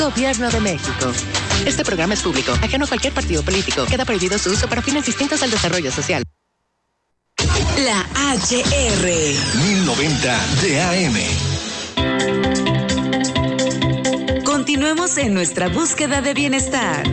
Gobierno de México. Este programa es público, ajeno a cualquier partido político. Queda prohibido su uso para fines distintos al desarrollo social. La HR 1090 de AM. Continuemos en nuestra búsqueda de bienestar.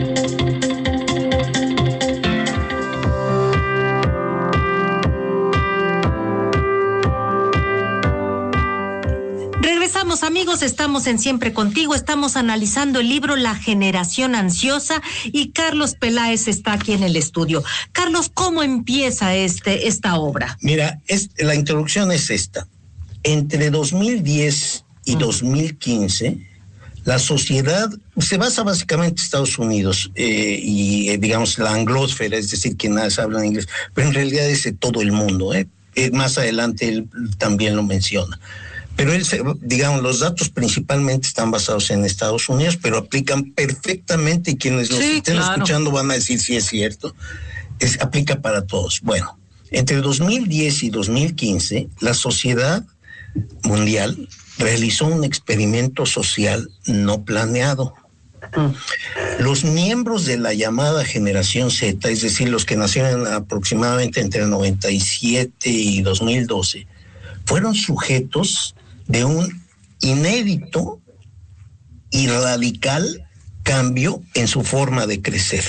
Regresamos, amigos, estamos en Siempre Contigo, estamos analizando el libro La Generación Ansiosa y Carlos Peláez está aquí en el estudio. Carlos, ¿cómo empieza esta obra? Mira, la introducción es esta. Entre 2010 y 2015, la sociedad se basa básicamente en Estados Unidos y digamos la anglósfera, es decir, quienes hablan inglés, pero en realidad es de todo el mundo. Más adelante él también lo menciona. Pero digamos, los datos principalmente están basados en Estados Unidos, pero aplican perfectamente y quienes nos estén escuchando van a decir si es cierto. Aplica para todos. Bueno, entre 2010 y 2015, la sociedad mundial realizó un experimento social no planeado. Los miembros de la llamada generación Z, es decir, los que nacieron aproximadamente entre el 97 y 2012, fueron sujetos de un inédito y radical cambio en su forma de crecer.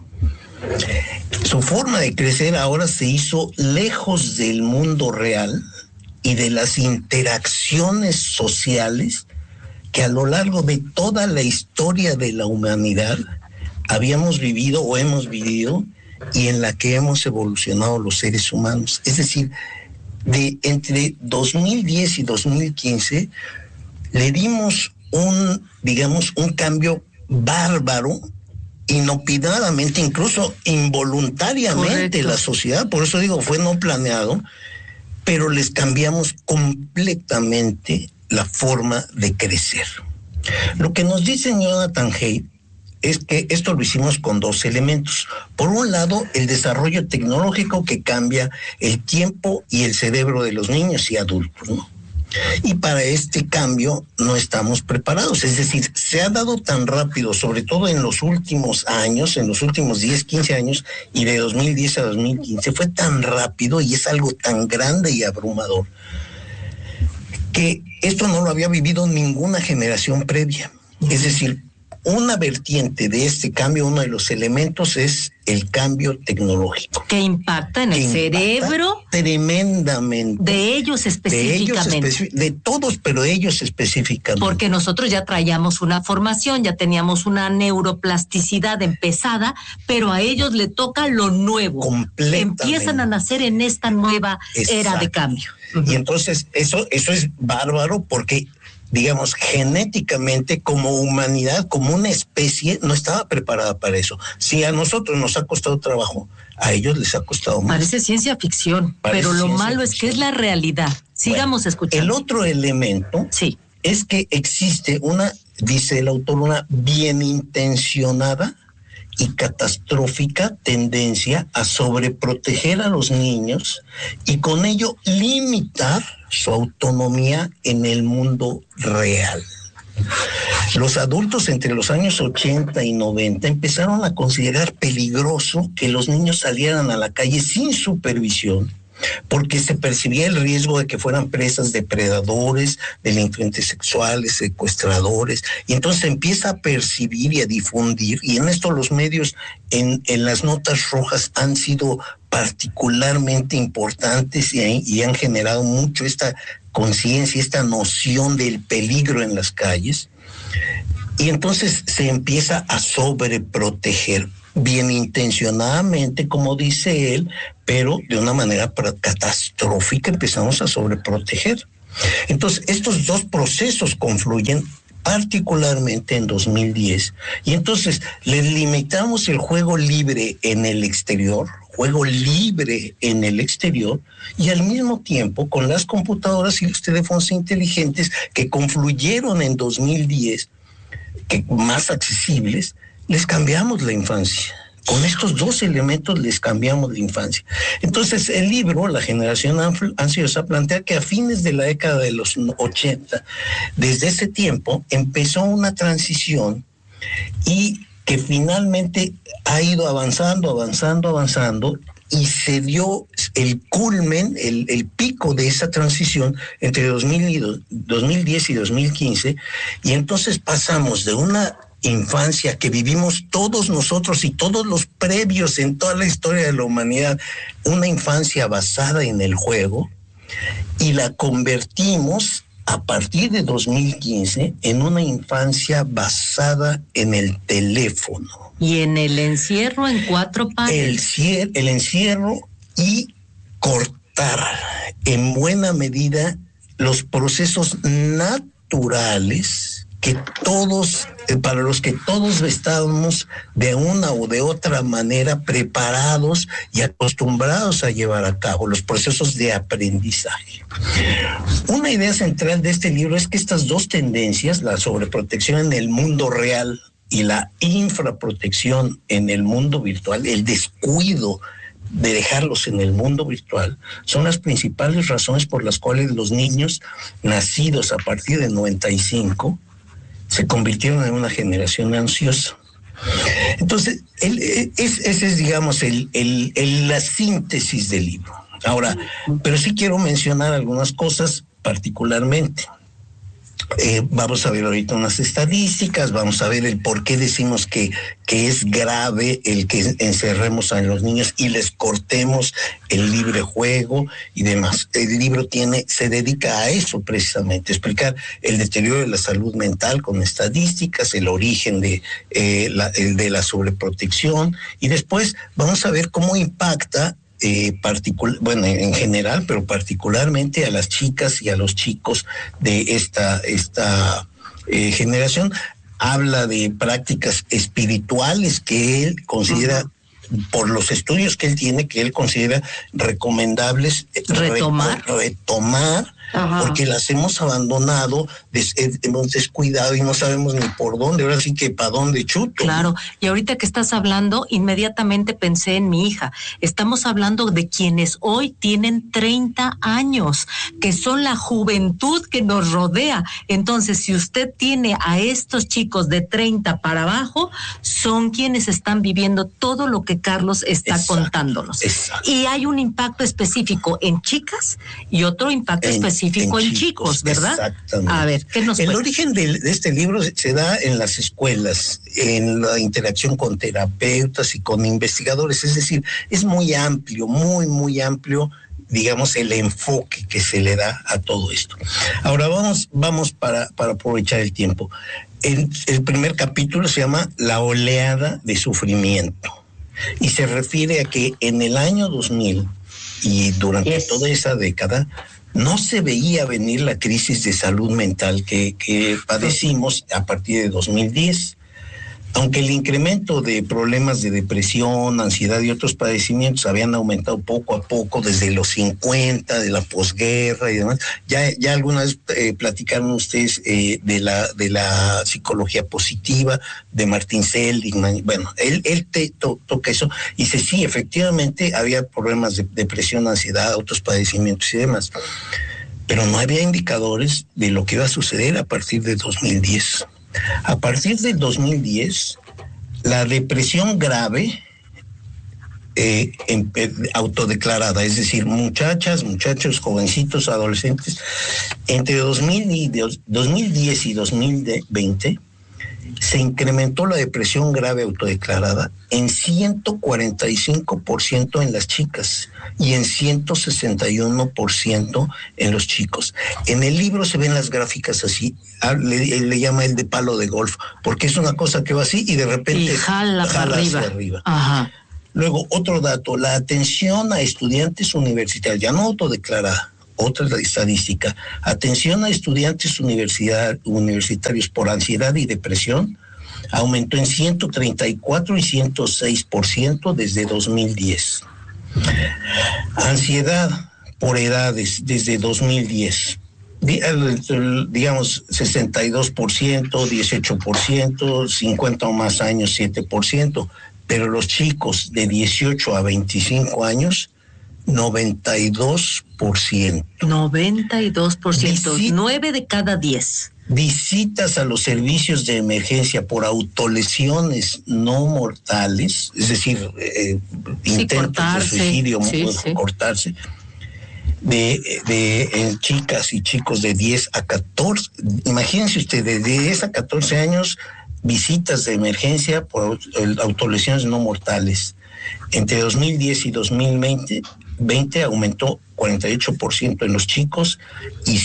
Su forma de crecer ahora se hizo lejos del mundo real y de las interacciones sociales que a lo largo de toda la historia de la humanidad habíamos vivido o hemos vivido y en la que hemos evolucionado los seres humanos. Es decir, entre 2010 y 2015 le dimos un cambio bárbaro, inopinadamente, incluso involuntariamente. Correcto. La sociedad, por eso digo, fue no planeado, pero les cambiamos completamente la forma de crecer. Lo que nos dice Jonathan Haidt es que esto lo hicimos con dos elementos. Por un lado, el desarrollo tecnológico que cambia el tiempo y el cerebro de los niños y adultos, ¿no? Y para este cambio no estamos preparados. Es decir, se ha dado tan rápido, sobre todo en los últimos años, en los últimos 10, 15 años, y de 2010 a 2015, fue tan rápido y es algo tan grande y abrumador, que esto no lo había vivido ninguna generación previa. Es decir, una vertiente de este cambio, uno de los elementos es el cambio tecnológico. Que impacta en el cerebro. Tremendamente. De ellos específicamente. De todos, pero ellos específicamente. Porque nosotros ya traíamos una formación, ya teníamos una neuroplasticidad empezada, pero a ellos le toca lo nuevo. Completamente. Empiezan a nacer en esta nueva era de cambio. Y entonces eso es bárbaro porque, digamos, genéticamente como humanidad, como una especie, no estaba preparada para eso. Si a nosotros nos ha costado trabajo, a ellos les ha costado más. Parece ciencia ficción, pero lo malo es que es la realidad. Sigamos escuchando. El otro elemento es que existe dice el autor, una bien intencionada y catastrófica tendencia a sobreproteger a los niños y con ello limitar su autonomía en el mundo real. Los adultos entre los años 80 y 90 empezaron a considerar peligroso que los niños salieran a la calle sin supervisión, porque se percibía el riesgo de que fueran presas de predadores, delincuentes sexuales, secuestradores, y entonces se empieza a percibir y a difundir, y en esto los medios en las notas rojas han sido particularmente importantes y han generado mucho esta conciencia, esta noción del peligro en las calles, y entonces se empieza a sobreproteger, bien intencionadamente, como dice él, pero de una manera catastrófica empezamos a sobreproteger. Entonces, estos dos procesos confluyen particularmente en 2010, y entonces les limitamos el juego libre en el exterior, y al mismo tiempo con las computadoras y los teléfonos inteligentes que confluyeron en 2010, que más accesibles, les cambiamos la infancia. Con estos dos elementos les cambiamos la infancia. Entonces, el libro, La Generación Ansiosa, plantea que a fines de la década de los 80, desde ese tiempo, empezó una transición y que finalmente ha ido avanzando, y se dio el culmen, el pico de esa transición entre 2010 y 2015, y entonces pasamos de una infancia que vivimos todos nosotros y todos los previos en toda la historia de la humanidad, una infancia basada en el juego, y la convertimos a partir de 2015 en una infancia basada en el teléfono. Y en el encierro en 4 pares. El encierro y cortar en buena medida los procesos naturales que todos, para los que todos estábamos de una o de otra manera preparados y acostumbrados a llevar a cabo los procesos de aprendizaje. Una idea central de este libro es que estas dos tendencias, la sobreprotección en el mundo real y la infraprotección en el mundo virtual, el descuido de dejarlos en el mundo virtual, son las principales razones por las cuales los niños nacidos a partir de 95 se convirtieron en una generación ansiosa. Entonces, ese es, digamos, la síntesis del libro. Ahora, pero sí quiero mencionar algunas cosas particularmente. Vamos a ver ahorita unas estadísticas, vamos a ver el por qué decimos que es grave el que encerremos a los niños y les cortemos el libre juego y demás. El libro se dedica a eso precisamente, explicar el deterioro de la salud mental con estadísticas, el origen de la sobreprotección, y después vamos a ver cómo impacta en general, pero particularmente a las chicas y a los chicos de esta generación. Habla de prácticas espirituales que él considera, por los estudios que él tiene, que él considera recomendables retomar, porque las hemos abandonado, hemos descuidado y no sabemos ni por dónde, ahora sí que para dónde chuto. Claro, y ahorita que estás hablando, inmediatamente pensé en mi hija. Estamos hablando de quienes hoy tienen 30 años, que son la juventud que nos rodea. Entonces, si usted tiene a estos chicos de 30 para abajo, son quienes están viviendo todo lo que Carlos está contándonos. Exacto. Y hay un impacto específico en chicas y otro impacto específico en chicos, ¿verdad? Exactamente. A ver, ¿qué nos El cuenta? origen de este libro se da en las escuelas, en la interacción con terapeutas y con investigadores, es decir, es muy amplio, muy amplio, digamos, el enfoque que se le da a todo esto. Ahora vamos para aprovechar el tiempo. El primer capítulo se llama La oleada de sufrimiento y se refiere a que en el año 2000 y durante toda esa década no se veía venir la crisis de salud mental que padecimos a partir de 2010. Aunque el incremento de problemas de depresión, ansiedad y otros padecimientos habían aumentado poco a poco desde los 50, de la posguerra y demás, ya alguna vez platicaron ustedes de la psicología positiva de Martin Seligman. Bueno, él toca eso y dice, sí, efectivamente había problemas de depresión, ansiedad, otros padecimientos y demás, pero no había indicadores de lo que iba a suceder a partir de 2010. A partir del 2010, la depresión grave autodeclarada, es decir, muchachas, muchachos, jovencitos, adolescentes, entre 2010 y 2020, se incrementó la depresión grave autodeclarada en 145% en las chicas y en 161% en los chicos. En el libro se ven las gráficas así, le llama el de palo de golf, porque es una cosa que va así y de repente y jala hacia arriba. Ajá. Luego, otro dato, la atención a estudiantes universitarios, ya no autodeclarada, otra estadística, atención a estudiantes universitarios por ansiedad y depresión aumentó en 134 y 106% desde 2010. Ansiedad por edades desde 2010, digamos 62%, 18%, 50 o más años 7%, pero los chicos de 18 a 25 años 92%. 92%, 9 de cada 10. Visitas a los servicios de emergencia por autolesiones no mortales, es decir, intentos de suicidio, cortarse, de chicas y chicos de 10 a 14, imagínense ustedes, de 10 a 14 años, visitas de emergencia por autolesiones no mortales. Entre 2010 y 2020 aumentó 48% en los chicos y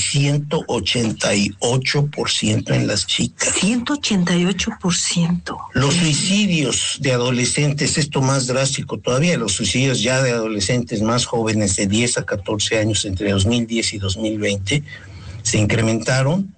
188% en las chicas. 188%. Los suicidios de adolescentes, esto más drástico todavía, los suicidios ya de adolescentes más jóvenes de 10 a 14 años entre 2010 y 2020 se incrementaron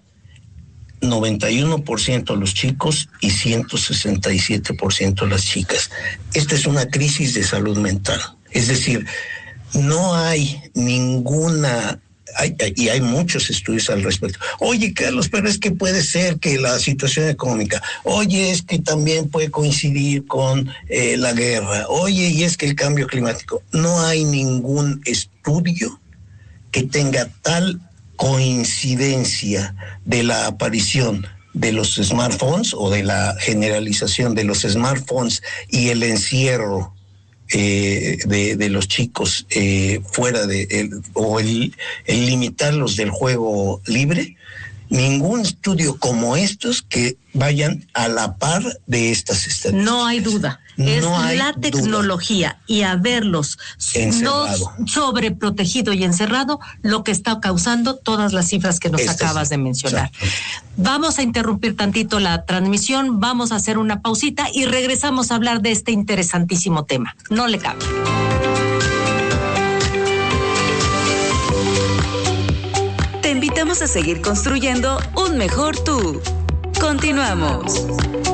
91% los chicos y 167% las chicas. Esta es una crisis de salud mental. Es decir, no hay ninguna, y hay muchos estudios al respecto. Oye, Carlos, pero es que puede ser que la situación económica, oye, es que también puede coincidir con la guerra, oye, y es que el cambio climático. No hay ningún estudio que tenga tal coincidencia de la aparición de los smartphones o de la generalización de los smartphones y el encierro de los chicos fuera de el limitarlos del juego libre. Ningún estudio como estos que vayan a la par de estas estadísticas. No hay duda. Es la tecnología y haberlos no sobreprotegido y encerrado lo que está causando todas las cifras que nos acabas de mencionar. Exacto. Vamos a interrumpir tantito la transmisión, vamos a hacer una pausita y regresamos a hablar de este interesantísimo tema. No le cambie. Te invitamos a seguir construyendo un mejor tú. Continuamos.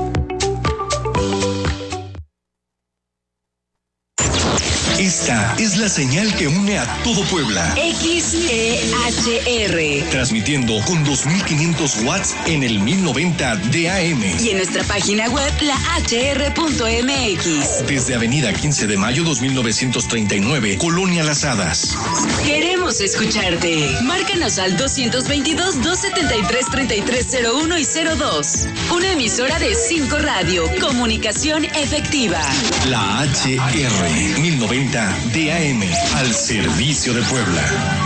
Esta es la señal que une a todo Puebla. XEHR. Transmitiendo con 2.500 watts en el 1090 de AM. Y en nuestra página web, lahr.mx. Desde Avenida 15 de Mayo 2939, Colonia Las Hadas. Queremos escucharte. Márcanos al 222-273-3301 y 02. Una emisora de 5 Radio. Comunicación efectiva. La HR 1090 DAM, al servicio de Puebla.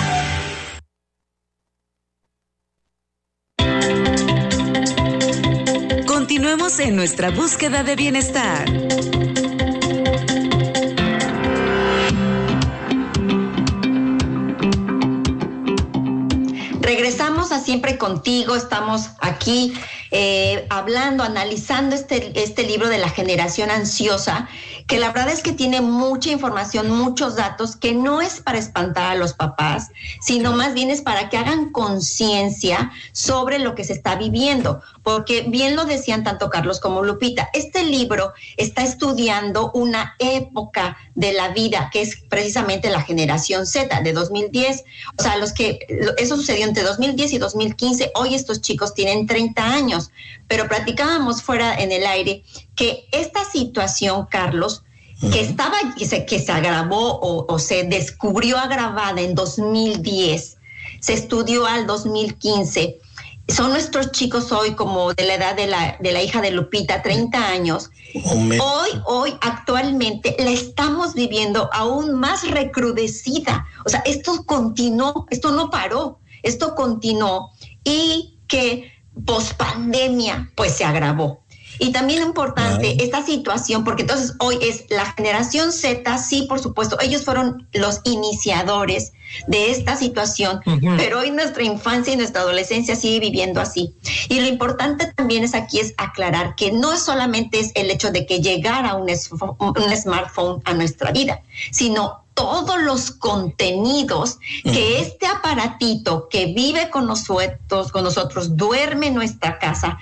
Continuemos en nuestra búsqueda de bienestar. Regresamos a Siempre Contigo, estamos aquí hablando, analizando este libro de la generación ansiosa, que la verdad es que tiene mucha información, muchos datos, que no es para espantar a los papás, sino más bien es para que hagan conciencia sobre lo que se está viviendo, porque bien lo decían tanto Carlos como Lupita, este libro está estudiando una época de la vida que es precisamente la generación Z de 2010, o sea, eso sucedió entre 2010 y 2015, hoy estos chicos tienen 30 años, pero platicábamos fuera en el aire que esta situación, Carlos, que se agravó o se descubrió agravada en 2010, se estudió al 2015, son nuestros chicos hoy como de la edad de la hija de Lupita, 30 años. Hoy actualmente la estamos viviendo aún más recrudecida. O sea, esto continuó, esto no paró, esto continuó y que pospandemia pues se agravó. Y también importante esta situación, porque entonces hoy es la generación Z, sí, por supuesto, ellos fueron los iniciadores de esta situación, pero hoy nuestra infancia y nuestra adolescencia sigue viviendo así. Y lo importante también es aclarar que no solamente es el hecho de que llegara un smartphone a nuestra vida, sino todos los contenidos que este aparatito que vive con nosotros, duerme en nuestra casa,